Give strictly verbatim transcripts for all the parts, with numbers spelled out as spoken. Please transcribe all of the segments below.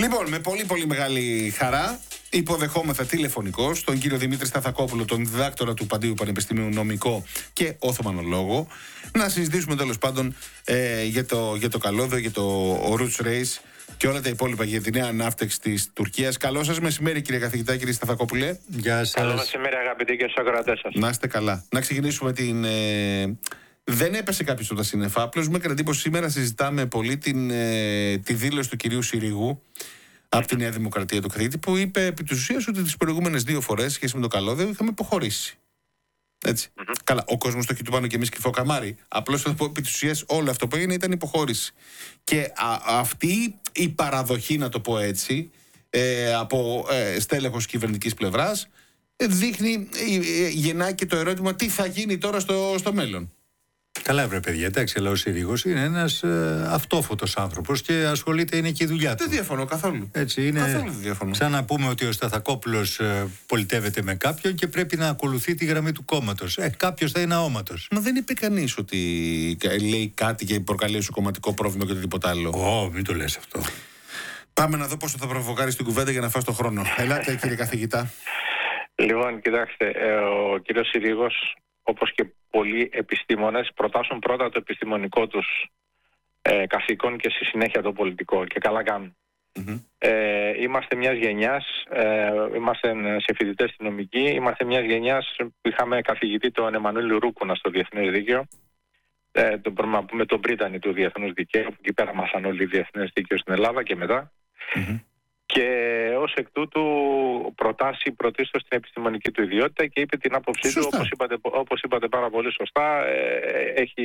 Λοιπόν, με πολύ πολύ μεγάλη χαρά υποδεχόμεθα τηλεφωνικώς τον κύριο Δημήτρη Σταθακόπουλο, τον διδάκτορα του Παντίου Πανεπιστημίου, νομικό και Οθωμανολόγο, να συζητήσουμε τέλος πάντων ε, για, το, για το καλώδιο, για το Roots Race και όλα τα υπόλοιπα για τη νέα ανάφτεξη της Τουρκίας. Καλό σας μεσημέρι, κύριε καθηγητά, κύριε Σταθακόπουλε. Γεια σας. Καλό μεσημέρι, αγαπητοί και στους ακροατές σας. Να είστε καλά. Να ξεκινήσουμε την... Ε, δεν έπεσε κάποιος από τα σύννεφα. Απλώς με έκανε εντύπωση, σήμερα συζητάμε πολύ την, ε, τη δήλωση του κυρίου Συρίγου από τη Νέα Δημοκρατία, του καθηγητή, που είπε επί της ουσίας ότι τις προηγούμενες δύο φορές σχέση με το καλώδιο είχαμε υποχωρήσει. Έτσι. Mm-hmm. Καλά, ο κόσμος το έχει του πάνω και εμείς κρυφό καμάρι. Απλώς θα πω επί της ουσίας όλο αυτό που έγινε ήταν υποχώρηση. Και α, αυτή η παραδοχή, να το πω έτσι, ε, από ε, στέλεχος κυβερνητικής πλευράς, ε, δείχνει, ε, ε, γεννάει και το ερώτημα τι θα γίνει τώρα στο, στο μέλλον. Καλά, βρε παιδιά, εντάξει, αλλά ο Συρίγος είναι ένας ε, αυτόφωτος άνθρωπος και ασχολείται, είναι και η δουλειά του. Δεν διαφωνώ καθόλου. Έτσι, είναι καθόλου δεν διαφωνώ. Σαν να πούμε ότι ο Σταθακόπουλος ε, πολιτεύεται με κάποιον και πρέπει να ακολουθεί τη γραμμή του κόμματος. Ε, κάποιος θα είναι αόματος. Μα δεν είπε κανείς ότι λέει κάτι και προκαλεί σου κομματικό πρόβλημα και οτιδήποτε άλλο. Ω, μην το λες αυτό. Πάμε να δω πόσο θα προβοκάρεις την κουβέντα για να φας το χρόνο. Ελάτε, κύριε καθηγητά. Λοιπόν, κοιτάξτε, ε, ο κύριος Συρίγος, όπως και πολλοί επιστήμονες, προτάσουν πρώτα το επιστημονικό τους ε, καθήκον και στη συνέχεια το πολιτικό, και καλά κάνουν. Mm-hmm. Ε, είμαστε μιας γενιάς, ε, είμαστε σε φοιτητές στη νομική, είμαστε μιας γενιάς που είχαμε καθηγητή τον Εμμανουήλ Ρούκουνα στο Διεθνές Δίκαιο, ε, το, να πούμε τον Πρίτανη του Διεθνούς Δικαίου, που εκεί πέρα μάθαν όλοι Διεθνές Δίκαιο στην Ελλάδα και μετά. Mm-hmm. Και ως εκ τούτου προτάσει πρωτίστως την επιστημονική του ιδιότητα και είπε την άποψή του, όπως είπατε, όπως είπατε πάρα πολύ σωστά, ε, έχει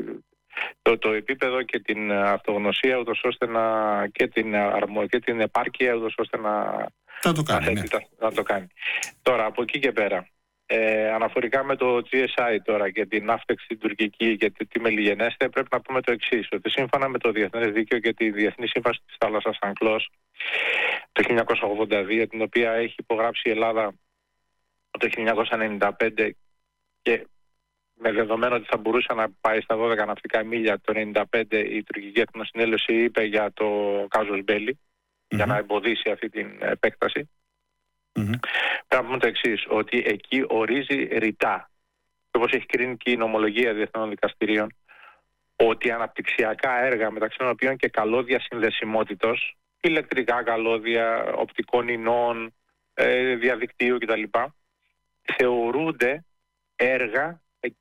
το, το επίπεδο και την αυτογνωσία ούτως ώστε να, και, την αρμο, και την επάρκεια ούτως ώστε να, να, το κάνει, να, ναι. να το κάνει. Τώρα, από εκεί και πέρα, ε, αναφορικά με το τζι ες άι τώρα και την άφτεξη τουρκική και τι με λιγενέστε, πρέπει να πούμε το εξής, ότι σύμφωνα με το Διεθνές Δίκαιο και τη Διεθνή Σύμβαση της Θάλασσας Αγκλός το χίλια εννιακόσια ογδόντα δύο, την οποία έχει υπογράψει η Ελλάδα το χίλια εννιακόσια ενενήντα πέντε και με δεδομένο ότι θα μπορούσε να πάει στα δώδεκα ναυτικά μίλια, το ενενήντα πέντε η τουρκική εθνοσυνέλευση είπε για το κάζος μπέλι, mm-hmm. για να εμποδίσει αυτή την επέκταση. Mm-hmm. Πρέπει να πούμε το εξής, ότι εκεί ορίζει ρητά, όπως έχει κρίνει και η νομολογία διεθνών δικαστηρίων, ότι αναπτυξιακά έργα, μεταξύ των οποίων και καλώδια συνδεσιμότητος, ηλεκτρικά καλώδια, οπτικών ινών, ε, διαδικτύου κτλ., θεωρούνται έργα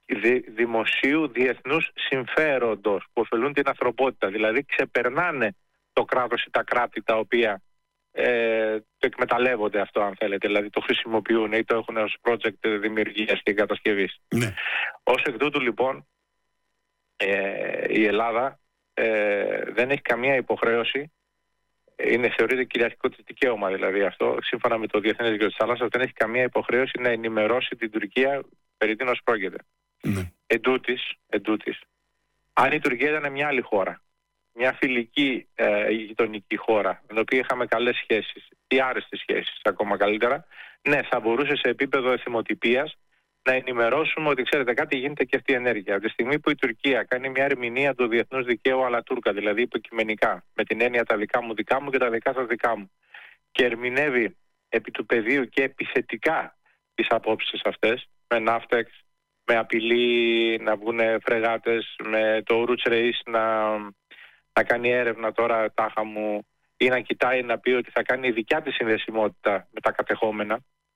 δημοσίου διεθνούς συμφέροντος που ωφελούν την ανθρωπότητα. Δηλαδή ξεπερνάνε το κράτος ή τα κράτη τα οποία ε, το εκμεταλλεύονται αυτό, αν θέλετε. Δηλαδή το χρησιμοποιούν ή το έχουν ως project δημιουργίας και κατασκευής. Ναι. Ως εκ τούτου λοιπόν ε, η Ελλάδα ε, δεν έχει καμία υποχρέωση. Είναι, θεωρείται κυριαρχικό της δικαίωμα δηλαδή αυτό, σύμφωνα με το Διεθνές Δίκαιο της Θάλασσας, δεν έχει καμία υποχρέωση να ενημερώσει την Τουρκία περί τίνος πρόκειται. Mm. Εντούτοις, εντούτοις, αν η Τουρκία ήταν μια άλλη χώρα, μια φιλική ε, γειτονική χώρα, με την οποία είχαμε καλές σχέσεις ή άρεστες σχέσεις ακόμα καλύτερα, ναι, θα μπορούσε σε επίπεδο εθιμοτυπίας να ενημερώσουμε ότι ξέρετε κάτι, γίνεται και αυτή η ενέργεια. Από τη στιγμή που η Τουρκία κάνει μια ερμηνεία του διεθνούς δικαίου αλλά τούρκα, δηλαδή υποκειμενικά, με την έννοια τα δικά μου δικά μου και τα δικά σας δικά μου, και ερμηνεύει επί του πεδίου και επιθετικά τις απόψεις αυτές, με ναύτεξ, με απειλή να βγουν φρεγάτες, με το Roots Race να, να κάνει έρευνα τώρα τάχα μου ή να κοιτάει να πει ότι θα κάνει η δικιά της συνδεσιμότητα με τα κατεχόμενα.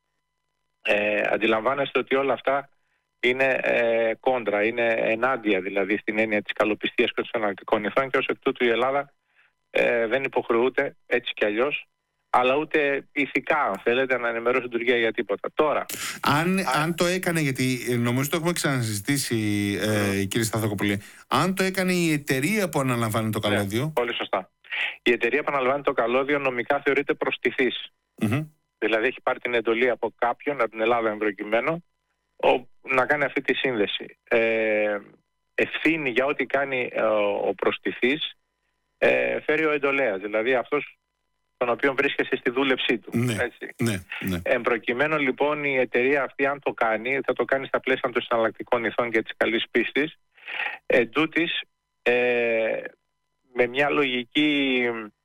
Ε, αντιλαμβάνεστε ότι όλα αυτά είναι ε, κόντρα, είναι ενάντια δηλαδή στην έννοια της καλοπιστίας και των αναλυτικών ηθών, και ως εκ τούτου η Ελλάδα ε, δεν υποχρεούται έτσι κι αλλιώς, αλλά ούτε ηθικά, αν θέλετε, να ενημερώσει την Τουρκία για τίποτα. Τώρα, αν, αν... αν το έκανε, γιατί νομίζω το έχουμε ξανασυζητήσει, ε, mm. κύριε Σταθακόπουλε, αν το έκανε η εταιρεία που αναλαμβάνει το καλώδιο. Ναι, πολύ σωστά. Η εταιρεία που αναλαμβάνει το καλώδιο νομικά θεωρείται προστιθής. Mm-hmm. Δηλαδή έχει πάρει την εντολή από κάποιον, από την Ελλάδα εν προκειμένου, να κάνει αυτή τη σύνδεση. Ε, ευθύνη για ό,τι κάνει ε, ο προστιθής ε, φέρει ο εντολέας, δηλαδή αυτός τον οποίο βρίσκεσαι στη δούλεψή του. Ναι, έτσι. Ναι, ναι. Εν προκειμένου λοιπόν η εταιρεία αυτή, αν το κάνει, θα το κάνει στα πλαίσια των συναλλακτικών ηθών και της καλής πίστης. Εν τούτης, ε, με μια λογική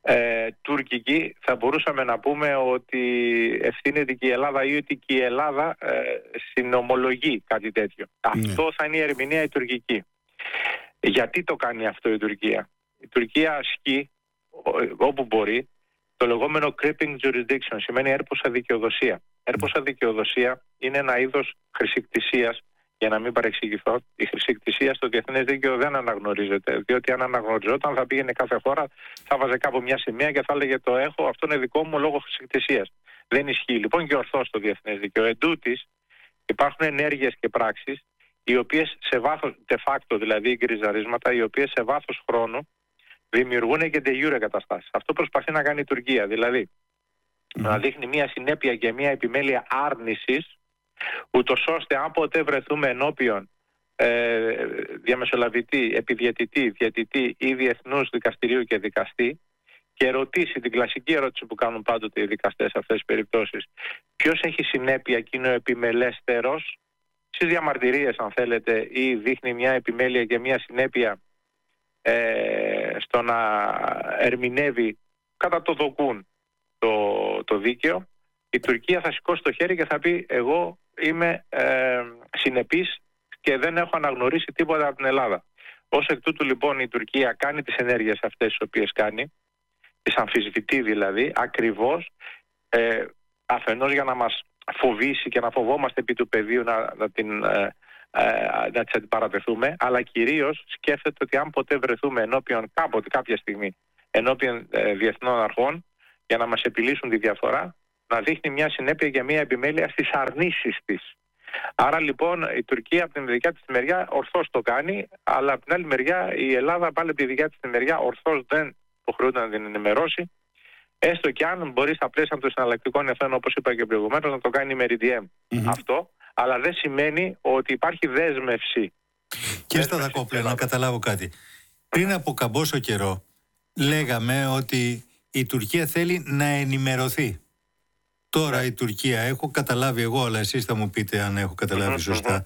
ε, τουρκική, θα μπορούσαμε να πούμε ότι ευθύνεται και η Ελλάδα ή ότι και η Ελλάδα ε, συνομολογεί κάτι τέτοιο. Ναι. Αυτό θα είναι η ερμηνεία η τουρκική. Γιατί το κάνει αυτό η Τουρκία? Η Τουρκία ασκεί όπου μπορεί το λεγόμενο creeping jurisdiction, σημαίνει έρποσα δικαιοδοσία. Έρποσα δικαιοδοσία είναι ένα είδος χρησικτησίας, για να μην παρεξηγηθώ. Η χρησικτησία στο διεθνές δίκαιο δεν αναγνωρίζεται, διότι αν αναγνωριζόταν θα πήγαινε κάθε χώρα, θα βάζε κάπου μια σημαία και θα έλεγε το έχω, αυτό είναι δικό μου λόγω χρησικτησίας. Δεν ισχύει λοιπόν και ορθώς στο διεθνές δίκαιο. Εν τούτης, υπάρχουν ενέργειες και πράξεις, οι οποίες σε βάθος, de facto δηλαδή γκριζαρίσματα, οι οποίες σε βάθος χρόνου δημιουργούν και de jure καταστάσεις. Αυτό προσπαθεί να κάνει η Τουρκία, δηλαδή mm. να δείχνει μια συνέπεια και μια επιμέλεια άρνησης, ούτως ώστε αν ποτέ βρεθούμε ενώπιον ε, διαμεσολαβητή, επιδιαιτητή, διαιτητή ή διεθνούς δικαστηρίου και δικαστή και ρωτήσει την κλασική ερώτηση που κάνουν πάντοτε οι δικαστές σε αυτές τις περιπτώσεις, ποιος έχει συνέπεια και είναι ο επιμελέστερος στις διαμαρτυρίες αν θέλετε, ή δείχνει μια επιμέλεια και μια συνέπεια ε, στο να ερμηνεύει κατά το δοκούν το, το δίκαιο, η Τουρκία θα σηκώσει το χέρι και θα πει εγώ είμαι ε, συνεπής και δεν έχω αναγνωρίσει τίποτα από την Ελλάδα. Ως εκ τούτου λοιπόν η Τουρκία κάνει τις ενέργειες αυτές τις οποίες κάνει, τις αμφισβητεί δηλαδή, ακριβώς ε, αφενός για να μας φοβήσει και να φοβόμαστε επί του πεδίου να, να, την, ε, ε, να τις αντιπαρατεθούμε, αλλά κυρίως σκέφτεται ότι αν ποτέ βρεθούμε ενώπιον κάποτε κάποια στιγμή ενώπιον ε, διεθνών αρχών για να μας επιλύσουν τη διαφορά, να δείχνει μια συνέπεια και μια επιμέλεια στις αρνήσεις της. Άρα λοιπόν η Τουρκία από την δικιά της μεριά ορθώς το κάνει, αλλά από την άλλη μεριά η Ελλάδα πάλι από τη δικιά της μεριά ορθώς δεν υποχρεούται να την ενημερώσει, έστω και αν μπορεί στα πλαίσια των συναλλακτικών ευθύνων, όπως είπα και προηγουμένως, να το κάνει με Μεριντιέμ mm-hmm. αυτό, αλλά δεν σημαίνει ότι υπάρχει δέσμευση. Κύριε Σταδακόπουλε, να καταλάβω κάτι. Πριν από καμπόσο καιρό λέγαμε ότι η Τουρκία θέλει να ενημερωθεί. Τώρα η Τουρκία, έχω καταλάβει εγώ, αλλά εσείς θα μου πείτε αν έχω καταλάβει σωστά,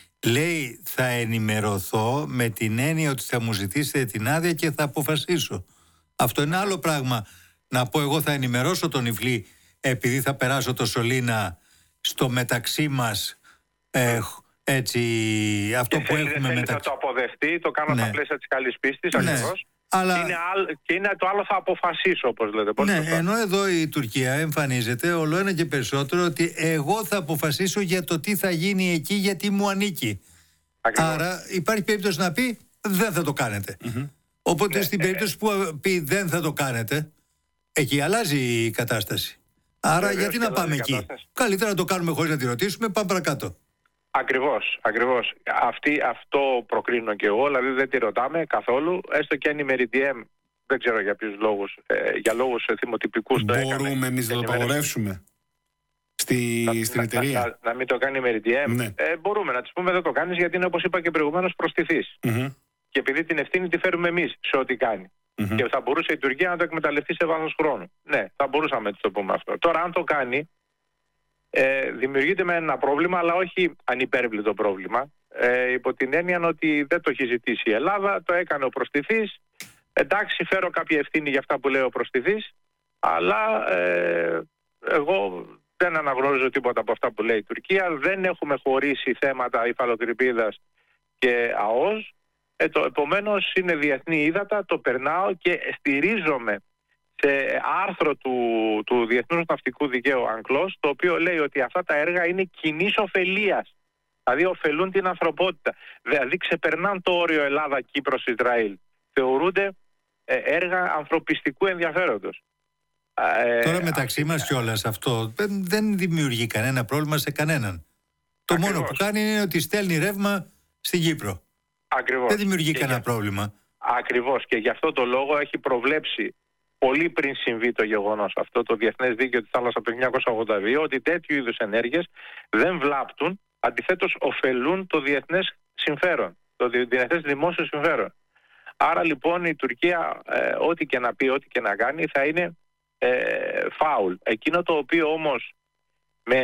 λέει θα ενημερωθώ με την έννοια ότι θα μου ζητήσετε την άδεια και θα αποφασίσω. Αυτό είναι άλλο πράγμα. Να πω εγώ θα ενημερώσω τον Ιφλή επειδή θα περάσω το σωλήνα στο μεταξύ μας ε, έτσι αυτό και που έχουμε μεταξύ. Θα το αποδεχτεί, το κάνω ναι. στα πλαίσια της καλής πίστης, ναι. ακριβώς. Αλλά... Είναι άλλο, και είναι το άλλο θα αποφασίσω, όπως λέτε. Πώς ναι, ενώ εδώ η Τουρκία εμφανίζεται όλο ένα και περισσότερο ότι εγώ θα αποφασίσω για το τι θα γίνει εκεί γιατί μου ανήκει. Ακριβώς. Άρα υπάρχει περίπτωση να πει δεν θα το κάνετε. Mm-hmm. Οπότε ναι, στην ε, περίπτωση που πει δεν θα το κάνετε, εκεί αλλάζει η κατάσταση. Άρα ε, γιατί να πάμε εκεί. Καλύτερα να το κάνουμε χωρίς να τη ρωτήσουμε, πάμε παρακάτω. Ακριβώς, ακριβώς. Αυτή, αυτό προκρίνω και εγώ, δηλαδή δεν τη ρωτάμε καθόλου, έστω και αν η Μεριντιέμ, δεν ξέρω για ποιους λόγους, ε, για λόγους θυμοτυπικούς το έκανε. Μπορούμε εμείς να το απαγορεύσουμε στη, να, στην να, εταιρεία. Να, να, να μην το κάνει η Μεριντιέμ. Ναι. Ε, μπορούμε να της πούμε δεν το κάνεις γιατί είναι όπως είπα και προηγουμένως προστιθής. Mm-hmm. Και επειδή την ευθύνη τη φέρουμε εμείς σε ό,τι κάνει. Mm-hmm. Και θα μπορούσε η Τουρκία να το εκμεταλλευτεί σε βάθος χρόνου. Ναι, θα μπορούσαμε να το πούμε αυτό. Τώρα αν το κάνει, Ε, δημιουργείται με ένα πρόβλημα, αλλά όχι ανυπέρβλητο πρόβλημα. Ε, υπό την έννοια ότι δεν το έχει ζητήσει η Ελλάδα, το έκανε ο προστιθής. Εντάξει, φέρω κάποια ευθύνη για αυτά που λέει ο προστιθής, αλλά ε, εγώ δεν αναγνωρίζω τίποτα από αυτά που λέει η Τουρκία. Δεν έχουμε χωρίσει θέματα υφαλοκρηπίδας και ΑΟΣ. Ε, το, επομένως είναι διεθνή ύδατα, το περνάω και στηρίζομαι σε άρθρο του, του Διεθνούς Ναυτικού Δικαίου Αγκλός, το οποίο λέει ότι αυτά τα έργα είναι κοινής ωφελίας. Δηλαδή ωφελούν την ανθρωπότητα. Δηλαδή ξεπερνάν το όριο Ελλάδα-Κύπρος-Ισραήλ. Θεωρούνται ε, έργα ανθρωπιστικού ενδιαφέροντος. Τώρα ε, μεταξύ μας κιόλας αυτό δεν, δεν δημιουργεί κανένα πρόβλημα σε κανέναν. Το ακριβώς. Μόνο που κάνει είναι ότι στέλνει ρεύμα στην Κύπρο. Ακριβώς. Δεν δημιουργεί και κανένα για... πρόβλημα. Ακριβώς. Και γι' αυτό το λόγο έχει προβλέψει πολύ πριν συμβεί το γεγονός αυτό, το Διεθνές Δίκαιο της Θάλασσας από το χίλια εννιακόσια ογδόντα δύο, ότι τέτοιου είδους ενέργειες δεν βλάπτουν, αντιθέτως ωφελούν το διεθνές συμφέρον, το διεθνές δημόσιο συμφέρον. Άρα λοιπόν η Τουρκία, ε, ό,τι και να πει, ό,τι και να κάνει, θα είναι ε, φάουλ. Εκείνο το οποίο όμως με,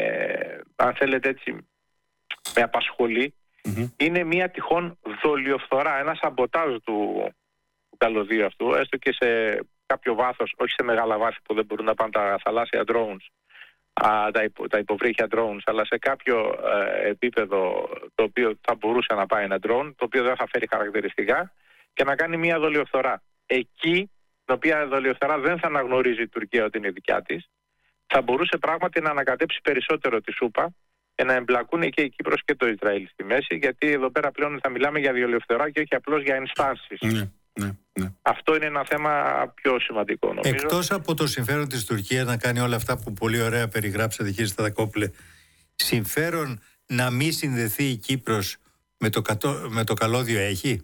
αν θέλετε έτσι, με απασχολεί, mm-hmm. είναι μια τυχόν δολιοφθορά, ένα σαμποτάζ του, του καλωδίου αυτού, έστω και σε κάποιο βάθος, όχι σε μεγάλα βάθη που δεν μπορούν να πάνε τα θαλάσσια drones, α, τα, υπο, τα υποβρύχια drones, αλλά σε κάποιο ε, επίπεδο το οποίο θα μπορούσε να πάει ένα drone, το οποίο δεν θα φέρει χαρακτηριστικά, και να κάνει μια δολιοφθορά. Εκεί, την οποία δολιοφθορά δεν θα αναγνωρίζει η Τουρκία ότι είναι δικιά της, θα μπορούσε πράγματι να ανακατέψει περισσότερο τη σούπα και να εμπλακούν και η Κύπρος και το Ισραήλ στη μέση, γιατί εδώ πέρα πλέον θα μιλάμε για δολιοφθορά και όχι απλώς για ενστάσεις. Ναι, ναι, ναι. Αυτό είναι ένα θέμα πιο σημαντικό, νομίζω. Εκτός από το συμφέρον της Τουρκίας να κάνει όλα αυτά που πολύ ωραία περιγράψατε, κύριε Σταθακόπουλε, συμφέρον να μην συνδεθεί η Κύπρος με το, κατώ, με το καλώδιο έχει?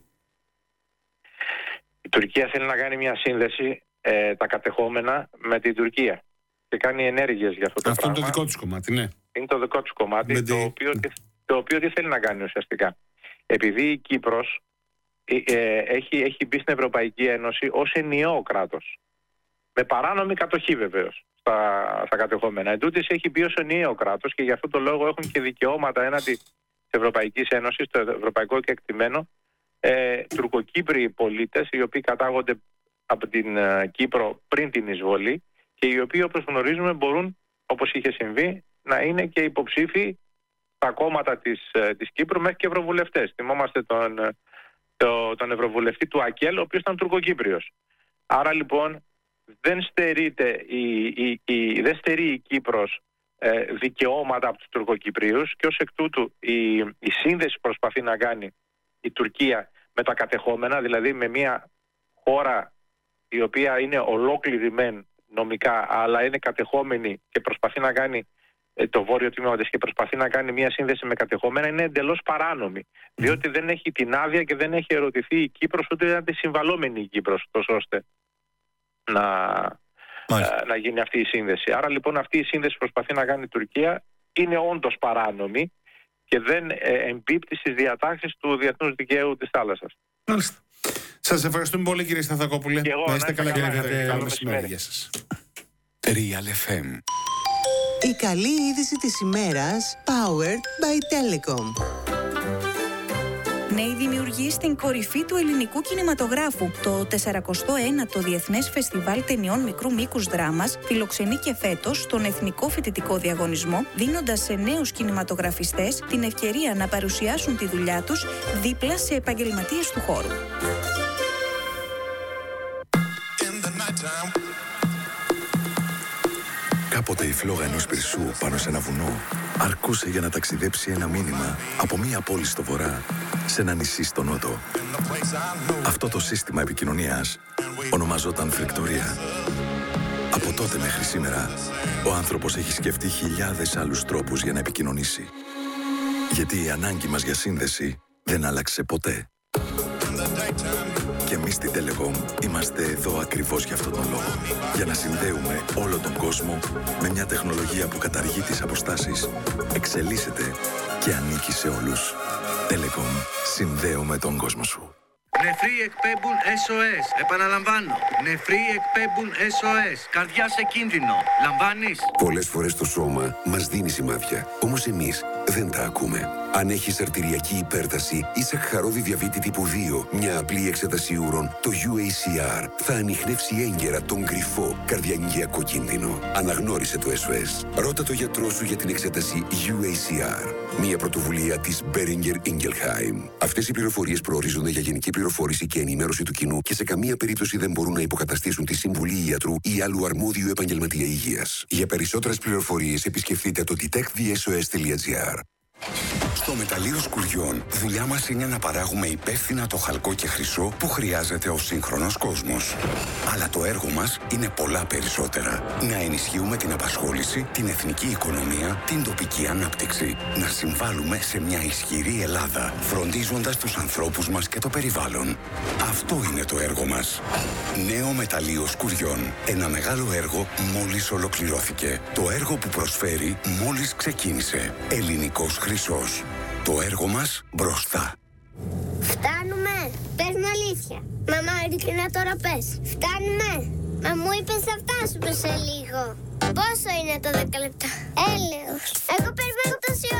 Η Τουρκία θέλει να κάνει μια σύνδεση ε, τα κατεχόμενα με την Τουρκία και κάνει ενέργειες για αυτό το αυτό πράγμα. Αυτό είναι το δικό της κομμάτι, ναι. Είναι το δικό της κομμάτι, το, τη... οποίο, το οποίο τι θέλει να κάνει ουσιαστικά. Επειδή η Κύπρος ε, ε, έχει, έχει μπει στην Ευρωπαϊκή Ένωση ως ενιαίο κράτος, με παράνομη κατοχή βεβαίως στα, στα κατεχόμενα. Εν τούτης έχει μπει ως ενιαίο κράτος και γι' αυτό το λόγο έχουν και δικαιώματα έναντι της Ευρωπαϊκής Ένωσης, το ευρωπαϊκό κεκτημένο, ε, τουρκοκύπριοι πολίτες, οι οποίοι κατάγονται από την ε, Κύπρο πριν την εισβολή και οι οποίοι, όπως γνωρίζουμε, μπορούν, όπως είχε συμβεί, να είναι και υποψήφοι στα κόμματα της, ε, της Κύπρου μέχρι και ευρωβουλευτές. Θυμόμαστε τον, το, τον ευρωβουλευτή του ΑΚΕΛ, ο οποίος ήταν τουρκοκύπριος. Άρα λοιπόν δεν στερείται η, η, η, δεν στερεί η Κύπρος ε, δικαιώματα από τους τουρκοκυπρίους και ως εκ τούτου η, η σύνδεση που προσπαθεί να κάνει η Τουρκία με τα κατεχόμενα, δηλαδή με μια χώρα η οποία είναι ολόκληρη μεν νομικά, αλλά είναι κατεχόμενη και προσπαθεί να κάνει ε, το βόρειο τμήμα της και προσπαθεί να κάνει μια σύνδεση με κατεχόμενα, είναι εντελώς παράνομη. Mm. Διότι δεν έχει την άδεια και δεν έχει ερωτηθεί η Κύπρος, ούτε είναι αντισυμβαλόμενη η Κύπρος, τόσο ώστε να, ε, να γίνει αυτή η σύνδεση. Άρα λοιπόν αυτή η σύνδεση που προσπαθεί να κάνει η Τουρκία είναι όντως παράνομη και δεν ε, εμπίπτει στις διατάξεις του διεθνούς δικαίου της θάλασσας. Μάλιστα. Σας ευχαριστούμε πολύ, κύριε Σταθακόπουλε. Και εγώ, να είστε καλά, καλά, κύριε. καλά, Καλό μεσημέρι. Γεια σας. Real εφ εμ. Η καλή είδηση της ημέρας, powered by Telecom. Νέοι δημιουργοί στην κορυφή του ελληνικού κινηματογράφου. Το τεσσαρακοστό ένατο Διεθνές Φεστιβάλ Ταινιών Μικρού Μήκους Δράμας φιλοξενεί και φέτος τον Εθνικό Φοιτητικό Διαγωνισμό, δίνοντας σε νέους κινηματογραφιστές την ευκαιρία να παρουσιάσουν τη δουλειά τους δίπλα σε επαγγελματίες του χώρου. Κάποτε η φλόγα ενός πυρσού πάνω σε ένα βουνό αρκούσε για να ταξιδέψει ένα μήνυμα από μία πόλη στο βορρά σε ένα νησί στο νότο. Αυτό το σύστημα επικοινωνίας ονομαζόταν φρικτορία. Από τότε μέχρι σήμερα, ο άνθρωπος έχει σκεφτεί χιλιάδες άλλους τρόπους για να επικοινωνήσει. Γιατί η ανάγκη μας για σύνδεση δεν άλλαξε ποτέ. Και εμείς στην Telecom είμαστε εδώ ακριβώς για αυτόν τον λόγο. Για να συνδέουμε όλο τον κόσμο με μια τεχνολογία που καταργεί τις αποστάσεις, εξελίσσεται και ανήκει σε όλους. Telecom. Συνδέουμε τον κόσμο σου. Νεφροί εκπέμπουν ες ο ες. Επαναλαμβάνω. Νεφροί εκπέμπουν ες ο ες. Καρδιά σε κίνδυνο. Λαμβάνεις? Πολλές φορές το σώμα μας δίνει σημάδια. Όμως εμείς δεν τα ακούμε. Αν έχεις αρτηριακή υπέρταση ή σαχαρώδη διαβήτη τύπου δύο, μια απλή εξέταση ούρων, το γιου έι σι αρ θα ανιχνεύσει έγκαιρα τον κρυφό καρδιαγγειακό κίνδυνο. Αναγνώρισε το ες ο ες. Ρώτα το γιατρό σου για την εξέταση γιου έι σι αρ. Μια πρωτοβουλία της Boehringer Ingelheim. Αυτές οι πληροφορίες προορίζονται για γενική πληροφόρηση και ενημέρωση του κοινού και σε καμία περίπτωση δεν μπορούν να υποκαταστήσουν τη συμβουλή ιατρού ή άλλου αρμόδιου επαγγελματία υγείας. Για περισσότερες πληροφορίες επισκεφτείτε το detect the s o s dot g r. Στο μεταλλείο σκουριών, δουλειά μας είναι να παράγουμε υπεύθυνα το χαλκό και χρυσό που χρειάζεται ο σύγχρονος κόσμος. Αλλά το έργο μας είναι πολλά περισσότερα. Να ενισχύουμε την απασχόληση, την εθνική οικονομία, την τοπική ανάπτυξη. Να συμβάλλουμε σε μια ισχυρή Ελλάδα, φροντίζοντας τους ανθρώπους μας και το περιβάλλον. Αυτό είναι το έργο μας. Νέο μεταλλείο σκουριών. Ένα μεγάλο έργο μόλις ολοκληρώθηκε. Το έργο που προσφέρει μόλις ξεκίνησε. Ελληνικός χρυσός. Το έργο μας μπροστά. Φτάνουμε. Πες μου αλήθεια. Μαμά, ειλικρινά τώρα πες. Φτάνουμε. Μα μου είπες θα φτάσουμε σε λίγο. Πόσο είναι το δέκα λεπτά? Έλεος. Εγώ περιμένω τόση ώρα.